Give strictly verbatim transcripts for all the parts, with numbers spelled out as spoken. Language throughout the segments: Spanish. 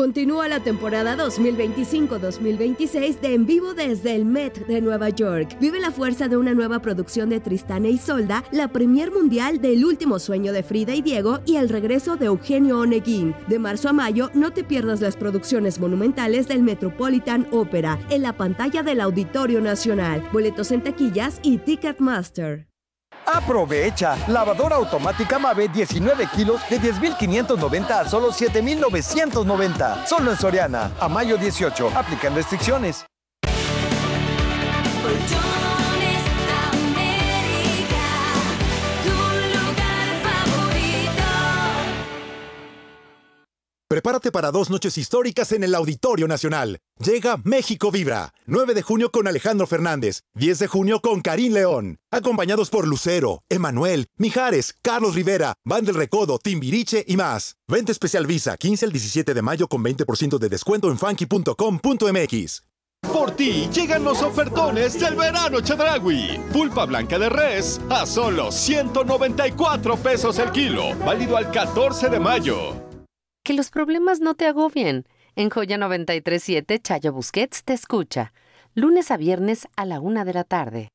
Continúa la temporada dos mil veinticinco dos mil veintiséis de En Vivo desde el Met de Nueva York. Vive la fuerza de una nueva producción de Tristán e Isolda, la premier mundial del Último Sueño de Frida y Diego y el regreso de Eugenio Oneguín. De marzo a mayo, no te pierdas las producciones monumentales del Metropolitan Opera en la pantalla del Auditorio Nacional. Boletos en taquillas y Ticketmaster. Aprovecha, lavadora automática Mave diecinueve kilos de diez mil quinientos noventa a solo siete mil novecientos noventa. Solo en Soriana, a mayo dieciocho. Aplican restricciones. Prepárate para dos noches históricas en el Auditorio Nacional. Llega México Vibra. nueve de junio con Alejandro Fernández. diez de junio con Karim León. Acompañados por Lucero, Emanuel, Mijares, Carlos Rivera, Van del Recodo, Timbiriche y más. Venta especial Visa, quince al diecisiete de mayo con veinte por ciento de descuento en funky punto com punto m x. Por ti llegan los ofertones del verano Chedraui. Pulpa blanca de res a solo ciento noventa y cuatro pesos el kilo. Válido al catorce de mayo. Que los problemas no te agobien. En Joya noventa y tres punto siete, Chayo Busquets te escucha. Lunes a viernes a la una de la tarde.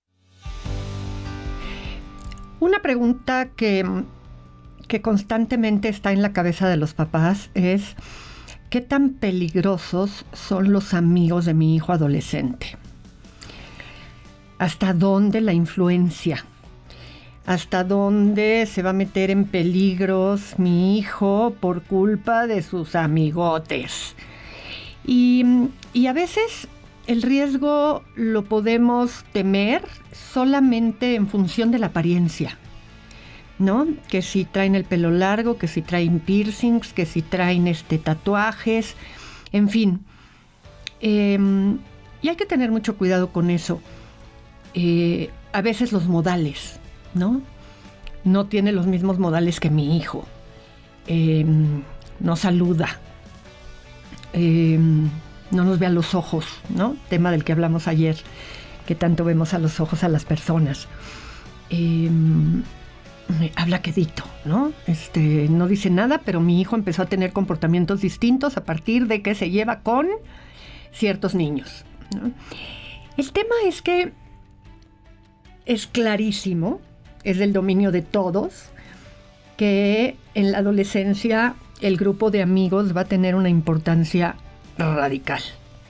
Una pregunta que, que constantemente está en la cabeza de los papás es: ¿qué tan peligrosos son los amigos de mi hijo adolescente? ¿Hasta dónde la influencia? ¿Hasta dónde se va a meter en peligros mi hijo por culpa de sus amigotes? Y, y a veces el riesgo lo podemos temer solamente en función de la apariencia, ¿no? Que si traen el pelo largo, que si traen piercings, que si traen este, tatuajes, en fin. Eh, y hay que tener mucho cuidado con eso. Eh, a veces los modales, ¿no? No tiene los mismos modales que mi hijo. Eh, no saluda. Eh, no nos ve a los ojos, ¿no? Tema del que hablamos ayer, que tanto vemos a los ojos a las personas. Eh, habla quedito, ¿no? Este, no dice nada, pero mi hijo empezó a tener comportamientos distintos a partir de que se lleva con ciertos niños, ¿no? El tema es que es clarísimo, es del dominio de todos, que en la adolescencia el grupo de amigos va a tener una importancia radical.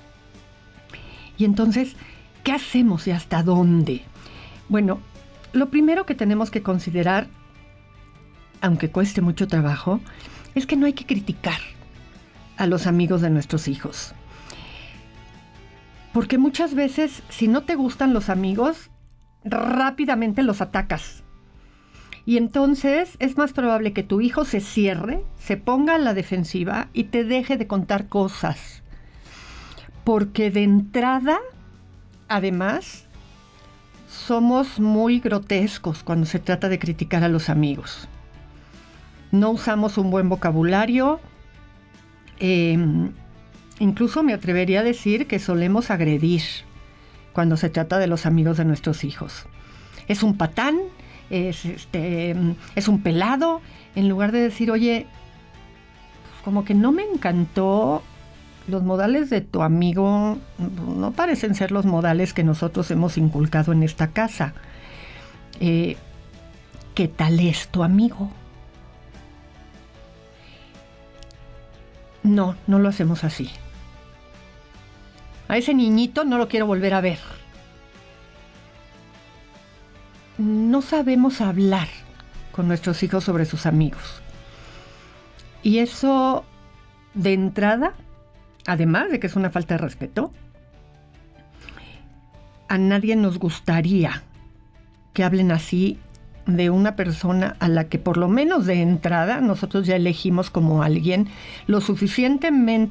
Y entonces, ¿qué hacemos y hasta dónde? Bueno, lo primero que tenemos que considerar, aunque cueste mucho trabajo, es que no hay que criticar a los amigos de nuestros hijos. Porque muchas veces, si no te gustan los amigos, rápidamente los atacas. Y entonces es más probable que tu hijo se cierre, se ponga a la defensiva y te deje de contar cosas. Porque de entrada, además, somos muy grotescos cuando se trata de criticar a los amigos. No usamos un buen vocabulario. Eh, incluso me atrevería a decir que solemos agredir cuando se trata de los amigos de nuestros hijos. Es un patán, es, este, es un pelado, en lugar de decir, oye, pues como que no me encantó, los modales de tu amigo no parecen ser los modales que nosotros hemos inculcado en esta casa. Eh, ¿Qué tal es tu amigo? No, no lo hacemos así. A ese niñito no lo quiero volver a ver. No sabemos hablar con nuestros hijos sobre sus amigos. Y eso, de entrada, además de que es una falta de respeto, a nadie nos gustaría que hablen así de una persona a la que por lo menos de entrada nosotros ya elegimos como alguien lo suficientemente